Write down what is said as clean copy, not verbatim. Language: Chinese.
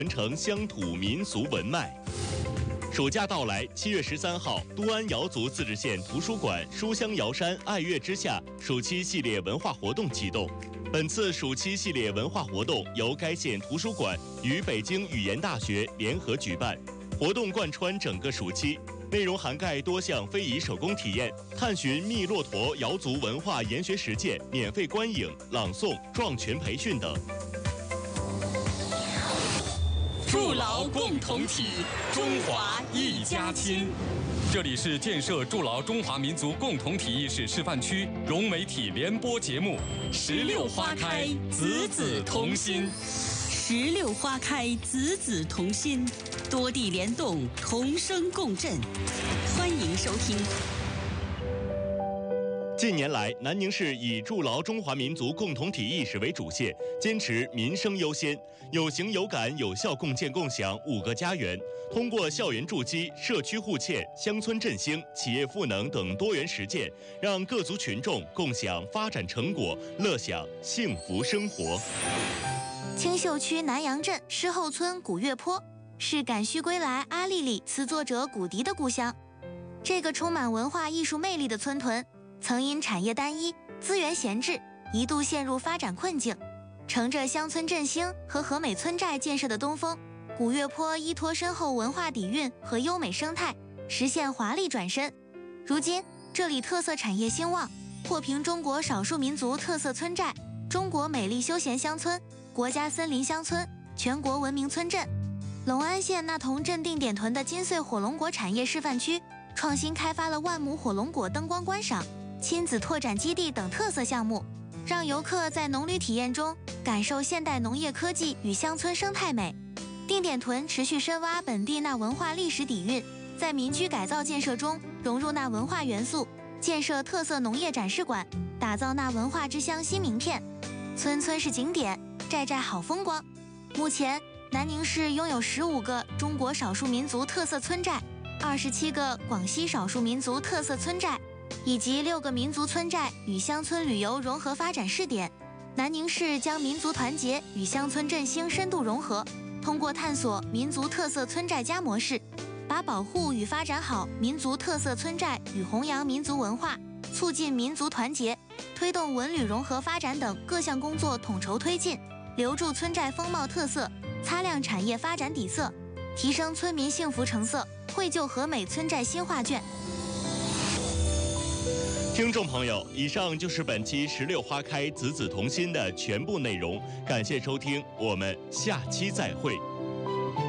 传承乡土民俗文脉。暑假到来，7月13号，都安瑶族自治县图书馆书香瑶山爱乐之下暑期系列文化活动启动。本次暑期系列文化活动由该县图书馆与北京语言大学联合举办，活动贯穿整个暑期，内容涵盖多项非遗手工体验、探寻密骆驼瑶族文化研学实践、免费观影、朗诵、壮群培训等。 筑牢共同体，中华一家亲。这里是建设筑牢中华民族共同体意识示范区融媒体联播节目《16花开，子子同心》。 16花开，子子同心，多地联动，同声共振。欢迎收听。 近年来，南宁市以筑牢中华民族共同体意识为主线，坚持民生优先，有形有感有效共建共享5个家园，通过校园筑基、社区互嵌、乡村振兴、企业赋能等多元实践，让各族群众共享发展成果，乐享幸福生活。 青秀区南阳镇狮后村古月坡是赶须归来阿丽丽词作者古迪的故乡。这个充满文化艺术魅力的村屯，曾因产业单一、资源闲置，一度陷入发展困境。乘着乡村振兴和和美村寨建设的东风，古月坡依托深厚文化底蕴和优美生态，实现华丽转身。如今，这里特色产业兴旺，获评中国少数民族特色村寨、中国美丽休闲乡村、国家森林乡村、全国文明村镇。隆安县那同镇定点屯的金穗火龙果产业示范区，创新开发了万亩火龙果灯光观赏、亲子拓展基地等特色项目，让游客在农旅体验中感受现代农业科技与乡村生态美。定点屯持续深挖本地那文化历史底蕴，在民居改造建设中融入那文化元素，建设特色农业展示馆，打造那文化之乡新名片。村村是景点，寨寨好风光。目前，南宁市拥有15个中国少数民族特色村寨，27个广西少数民族特色村寨，以及6个民族村寨与乡村旅游融合发展试点。南宁市将民族团结与乡村振兴深度融合，通过探索民族特色村寨加模式，把保护与发展好民族特色村寨与弘扬民族文化、促进民族团结、推动文旅融合发展等各项工作统筹推进，留住村寨风貌特色，擦亮产业发展底色，提升村民幸福成色，绘就和美村寨新画卷。 听众朋友，以上就是本期16花开，子子同心的全部内容，感谢收听，我们下期再会。